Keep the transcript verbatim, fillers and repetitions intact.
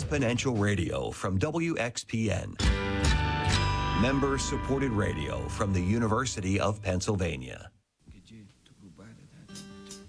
Exponential Radio from W X P N. Member-supported radio from the University of Pennsylvania.